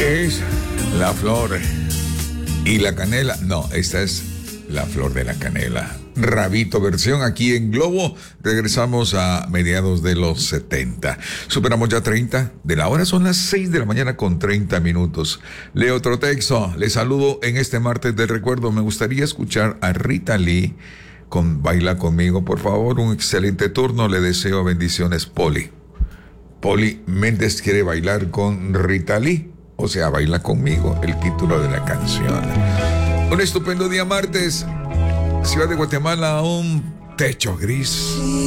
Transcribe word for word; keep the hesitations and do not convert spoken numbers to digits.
Es la flor y la canela. No, esta es la flor de la canela. Rabito versión aquí en Globo. Regresamos a mediados de los setenta. Superamos ya treinta de la hora. Son las seis de la mañana con treinta minutos. Leo otro texto. Les saludo en este martes del recuerdo. Me gustaría escuchar a Rita Lee con Baila Conmigo. Por favor, un excelente turno. Le deseo bendiciones, Poli. Poli Méndez quiere bailar con Rita Lee. O sea, Baila Conmigo, el título de la canción. Un estupendo día martes. Ciudad de Guatemala, un techo gris.